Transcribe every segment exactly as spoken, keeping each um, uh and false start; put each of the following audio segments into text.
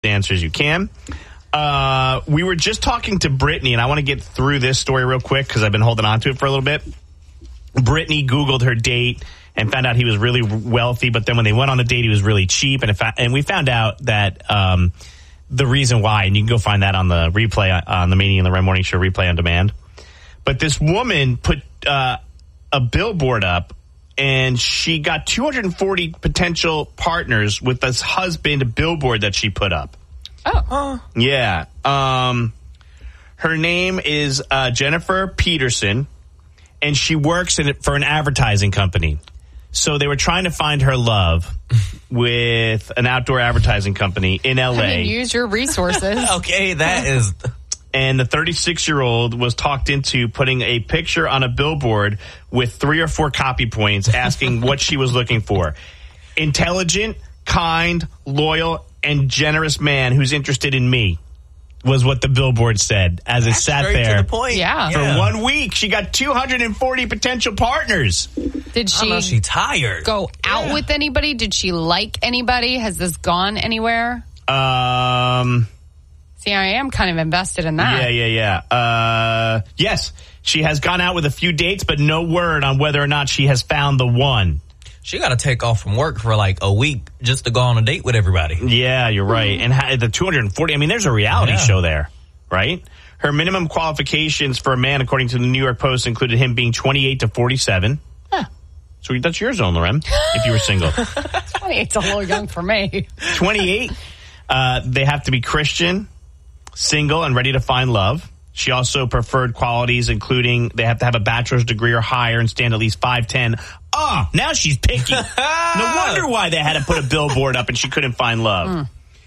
answers you can. Uh, we were just talking to Brittany, and I want to get through this story real quick because I've been holding on to it for a little bit. Brittany Googled her date and found out he was really wealthy, but then when they went on the date, he was really cheap. And, if I, and we found out that um, the reason why, and you can go find that on the replay, on the Mania and the Red Morning Show replay on demand. But this woman put uh, a billboard up, and she got two hundred forty potential partners with this husband billboard that she put up. Oh. Yeah. Um, her name is uh, Jennifer Peterson, and she works in it for an advertising company. So they were trying to find her love with an outdoor advertising company in L A. I mean, use your resources. Okay, that is... And the thirty-six-year-old was talked into putting a picture on a billboard with three or four copy points asking what she was looking for. Intelligent, kind, loyal, and generous man who's interested in me was what the billboard said as That's it sat straight there. To the point. Yeah. For yeah. one week, she got two hundred forty potential partners. Did I know she she tired. go out Yeah. with anybody? Did she like anybody? Has this gone anywhere? Um... See, I am kind of invested in that. Yeah, yeah, yeah. Uh, yes, she has gone out with a few dates, but no word on whether or not she has found the one. She got to take off from work for like a week just to go on a date with everybody. Yeah, you're right. And ha- the two hundred forty, I mean, there's a reality Yeah. show there, right? Her minimum qualifications for a man, according to the New York Post, included him being twenty-eight to forty-seven. Huh. So that's your zone, Loren, if you were single. twenty-eight's a little young for me. twenty-eight, uh, they have to be Christian, single, and ready to find love. She also preferred qualities, including they have to have a bachelor's degree or higher and stand at least five ten. Oh, now she's picky. No wonder why they had to put a billboard up and she couldn't find love. Mm.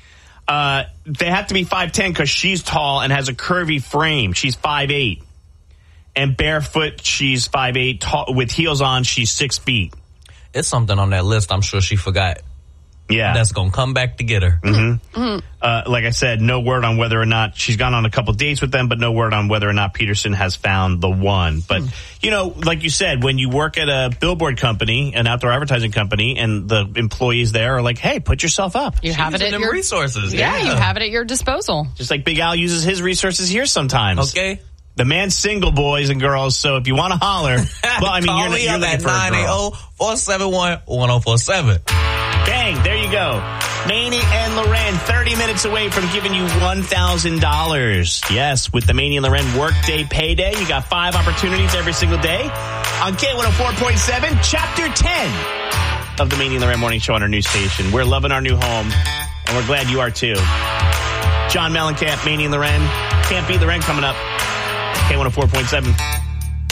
Uh, they have to be five ten because she's tall and has a curvy frame. She's five eight. And barefoot, she's five eight. Tall, with heels on, she's six feet. It's something on that list I'm sure she forgot. Yeah. That's going to come back to get her. Mm-hmm. Mm-hmm. Uh, like I said, no word on whether or not she's gone on a couple dates with them, but no word on whether or not Peterson has found the one. But, mm. you know, like you said, when you work at a billboard company, an outdoor advertising company, and the employees there are like, hey, put yourself up. You She's have it at your resources. Yeah, yeah, you have it at your disposal. Just like Big Al uses his resources here sometimes. Okay. The man's single, boys and girls, so if you want to holler, well, I mean, Call you're, me you're up looking at for a nine eight girl. zero, four seven one, one zero four seven. Bang, there you go. Manny and Loren, thirty minutes away from giving you one thousand dollars. Yes, with the Manny and Loren Workday Payday, you got five opportunities every single day. On K one oh four point seven, Chapter ten of the Manny and Loren Morning Show on our new station. We're loving our new home, and we're glad you are too. John Mellencamp, Manny and Loren. Can't beat Loren coming up. K one oh four point seven.